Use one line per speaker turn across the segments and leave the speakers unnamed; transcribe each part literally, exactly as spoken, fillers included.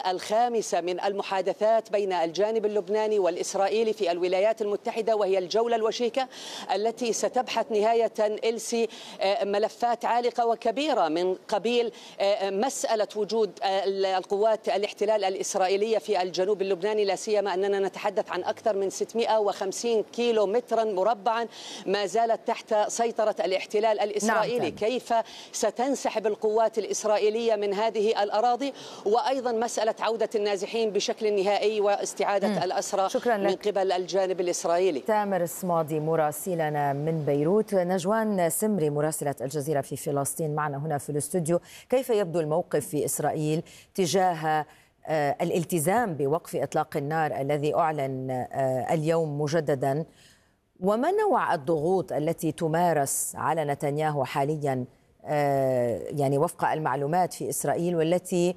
الخامسة من المحادثات بين الجانب اللبناني والإسرائيلي في الولايات المتحدة، وهي الجولة الوشيكة التي ستبحث نهاية إلسي ملفات عالقة وكبيرة من قبيل مسألة وجود القوات الاحتلال الإسرائيلية في الجنوب اللبناني، لا سيما أننا نتحدث عن أكثر من ستمائة وخمسين كيلو مترا مربعا ما زالت تحت سيطرة الاحتلال الإسرائيلي. نعم. كيف ستنسحب القوات الإسرائيلية من هذه الأراضي، وأيضا مسألة عودة النازحين بشكل نهائي واستعادة م. الأسرى من قبل الجانب الإسرائيلي.
تامر الصمادي مراسلنا من بيروت. نجوان سمري مراسلة الجزيرة في فلسطين معنا هنا في الاستوديو. كيف يبدو الموقف في إسرائيل تجاه الالتزام بوقف إطلاق النار الذي أعلن اليوم مجددا، وما نوع الضغوط التي تمارس على نتنياهو حاليا يعني وفق المعلومات في إسرائيل والتي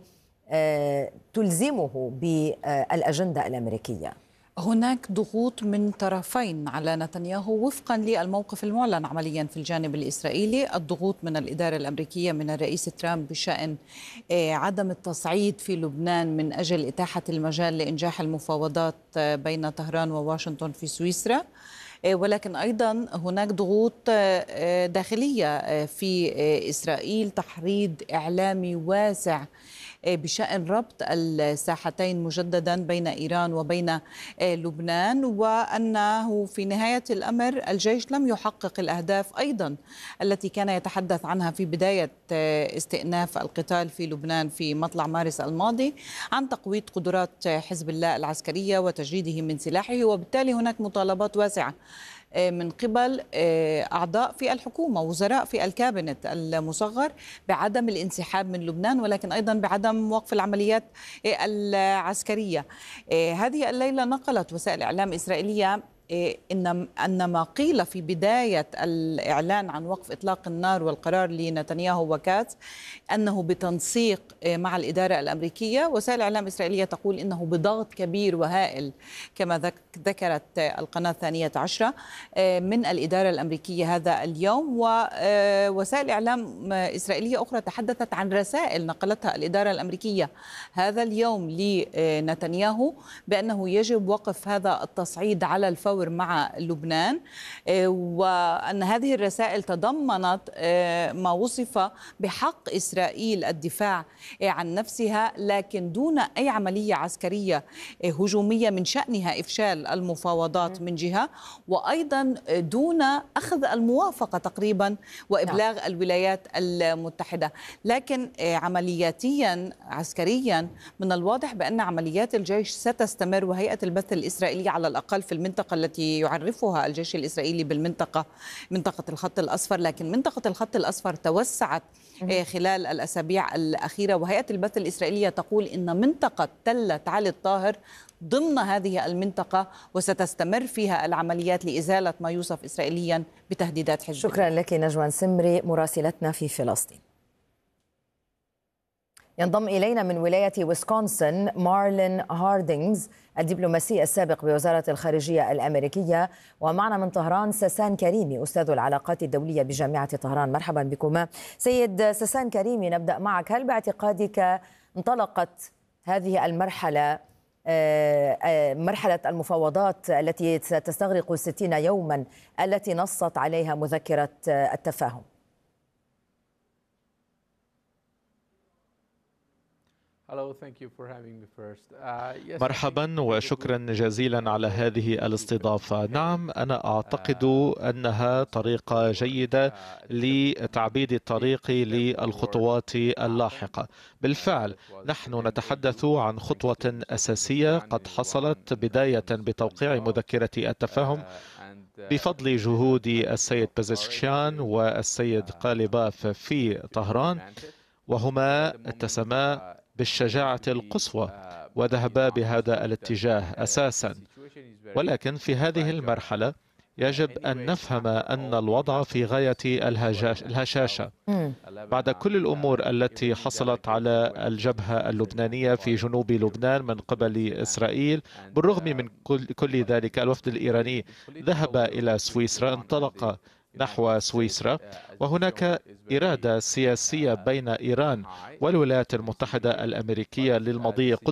تلزمه بالأجندة الأمريكية؟
هناك ضغوط من طرفين على نتنياهو وفقا للموقف المعلن عمليا في الجانب الإسرائيلي. الضغوط من الإدارة الأمريكية من الرئيس ترامب بشأن عدم التصعيد في لبنان من أجل إتاحة المجال لإنجاح المفاوضات بين طهران وواشنطن في سويسرا، ولكن أيضا هناك ضغوط داخلية في إسرائيل، تحريض إعلامي واسع بشأن ربط الساحتين مجددا بين إيران وبين لبنان، وأنه في نهاية الأمر الجيش لم يحقق الأهداف أيضا التي كان يتحدث عنها في بداية استئناف القتال في لبنان في مطلع مارس الماضي، عن تقويض قدرات حزب الله العسكرية وتجريده من سلاحه. وبالتالي هناك مطالبات واسعة من قبل أعضاء في الحكومة، وزراء في الكابينت المصغر، بعدم الانسحاب من لبنان، ولكن أيضا بعدم وقف العمليات العسكرية. هذه الليلة نقلت وسائل إعلام إسرائيلية إن أن ما قيل في بداية الإعلان عن وقف إطلاق النار والقرار لنتنياهو وكاتز أنه بتنسيق مع الإدارة الأمريكية، وسائل إعلام إسرائيلية تقول إنه بضغط كبير وهائل كما ذكرت القناة الثانية عشرة من الإدارة الأمريكية هذا اليوم. ووسائل إعلام إسرائيلية أخرى تحدثت عن رسائل نقلتها الإدارة الأمريكية هذا اليوم لنتنياهو بأنه يجب وقف هذا التصعيد على الفور مع لبنان، وأن هذه الرسائل تضمنت ما وصف بحق إسرائيل الدفاع عن نفسها، لكن دون أي عملية عسكرية هجومية من شأنها إفشال المفاوضات من جهة، وأيضا دون أخذ الموافقة تقريبا وإبلاغ الولايات المتحدة. لكن عملياتيا عسكريا من الواضح بأن عمليات الجيش ستستمر، وهيئة البث الإسرائيلية على الأقل في المنطقة التي يعرفها الجيش الإسرائيلي بالمنطقة منطقة الخط الأصفر، لكن منطقة الخط الأصفر توسعت خلال الأسابيع الأخيرة، وهيئة البث الإسرائيلية تقول إن منطقة تلة علي الطاهر ضمن هذه المنطقة، وستستمر فيها العمليات لإزالة ما يوصف إسرائيليا بتهديدات حزب الله.
شكرا لك نجوان سمري مراسلتنا في فلسطين. ينضم إلينا من ولاية ويسكونسن مارلين هاردينغز الدبلوماسي السابق بوزارة الخارجية الأمريكية، ومعنا من طهران سسان كريمي أستاذ العلاقات الدولية بجامعة طهران. مرحبا بكما. سيد سسان كريمي، نبدأ معك. هل باعتقادك انطلقت هذه المرحلة مرحلة المفاوضات التي ستستغرق ستين يوما التي نصت عليها مذكرة التفاهم؟
مرحبا وشكرا جزيلا على هذه الاستضافة. نعم، أنا أعتقد أنها طريقة جيدة لتعبيد الطريق للخطوات اللاحقة. بالفعل نحن نتحدث عن خطوة أساسية قد حصلت بداية بتوقيع مذكرة التفاهم بفضل جهود السيد بزشكيان والسيد قاليباف في طهران، وهما اتسما بالشجاعة القصوى وذهبا بهذا الاتجاه أساسا. ولكن في هذه المرحلة يجب أن نفهم أن الوضع في غاية الهشاشة بعد كل الأمور التي حصلت على الجبهة اللبنانية في جنوب لبنان من قبل إسرائيل. بالرغم من كل ذلك الوفد الإيراني ذهب إلى سويسرا، انطلق نحو سويسرا، وهناك إرادة سياسية بين إيران والولايات المتحدة الأمريكية للمضي